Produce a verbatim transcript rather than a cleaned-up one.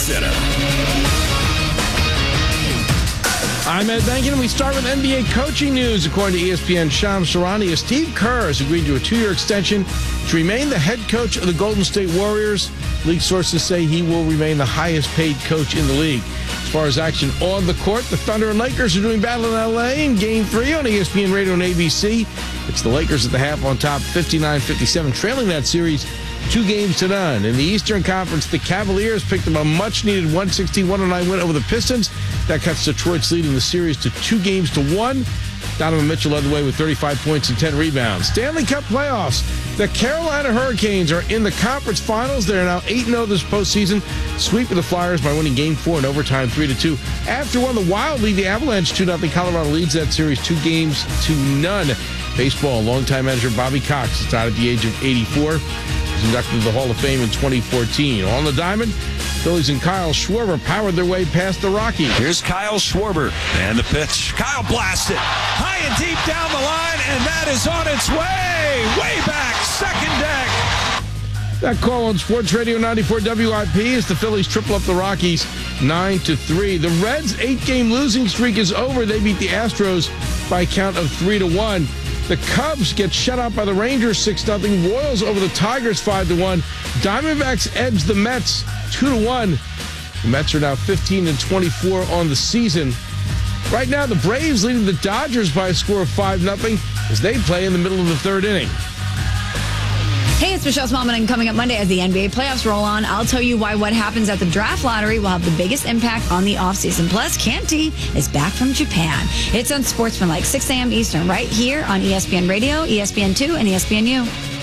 Center. I'm Ed Bankin, and we start with N B A coaching news. According to E S P N Shams Charania, Steve Kerr has agreed to a two-year extension to remain the head coach of the Golden State Warriors. League sources say he will remain the highest-paid coach in the league. As far as action on the court, the Thunder and Lakers are doing battle in L A in Game three on E S P N Radio and A B C. It's the Lakers at the half on top, fifty-nine fifty-seven, trailing that series two games to none. In the Eastern Conference, the Cavaliers picked up a much-needed one sixty to one oh nine win over the Pistons. That cuts Detroit's lead in the series to two games to one. Donovan Mitchell led the way with thirty-five points and ten rebounds. Stanley Cup playoffs. The Carolina Hurricanes are in the conference finals. They're now eight and oh this postseason. Sweep of the Flyers by winning Game four in overtime three to two. After one, the Wild lead the Avalanche two nothing. Colorado leads that series two games to none. Baseball, longtime manager Bobby Cox is died at the age of eighty-four. He's inducted to the Hall of Fame in twenty fourteen. On the diamond, Phillies and Kyle Schwarber powered their way past the Rockies. Here's Kyle Schwarber. And the pitch. Kyle blasted. High and deep down the line, and that is on its way. Way back, second deck. That call on Sports Radio ninety-four W I P is the Phillies triple up the Rockies nine to three. The Reds' eight-game losing streak is over. They beat the Astros by a count of three to one. The Cubs get shut out by the Rangers six nothing. Royals over the Tigers five to one. Diamondbacks edge the Mets two to one. The Mets are now fifteen and twenty-four on the season. Right now, the Braves leading the Dodgers by a score of five nothing as they play in the middle of the third inning. Hey, it's Michelle Smallman, and coming up Monday as the N B A playoffs roll on, I'll tell you why what happens at the draft lottery will have the biggest impact on the offseason. Plus, Canty is back from Japan. It's on Sportsmanlike, six a.m. Eastern, right here on E S P N Radio, E S P N two, and E S P N U.